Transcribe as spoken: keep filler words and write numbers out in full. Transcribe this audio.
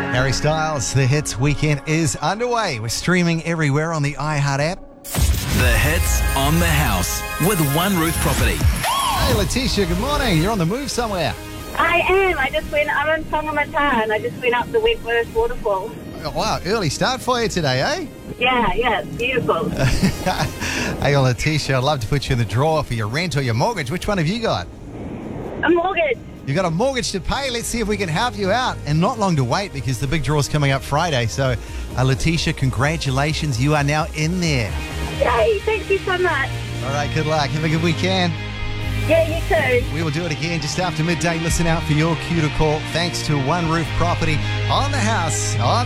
Harry Styles, The Hits weekend is underway. We're streaming everywhere on the iHeart app. The Hits on the House with One Roof Property. Hey, Letitia, good morning. You're on the move somewhere. I am. I just went, I'm in Tongamata and I just went up the Wentworth waterfall. Oh, wow, early start for you today, eh? Yeah, yeah, it's beautiful. Hey, well, Letitia, I'd love to put you in the draw for your rent or your mortgage. Which one have you got? A mortgage. You got a mortgage to pay. Let's see if we can help you out. And not long to wait because the big draw is coming up Friday. So, uh, Letitia, congratulations. You are now in there. Yay, thank you so much. All right, good luck. Have a good weekend. Yeah, you too. We will do it again just after midday. Listen out for your cue to call. Thanks to One Roof Property on the House on